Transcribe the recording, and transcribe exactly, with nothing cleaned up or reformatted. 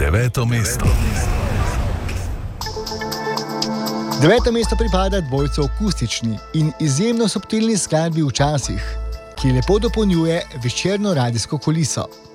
deveto mesto. Deveto mesto pripada dvojcu akustični in izjemno subtilni skladbi Včasih, ki lepo dopolnjuje večerno radijsko kuliso.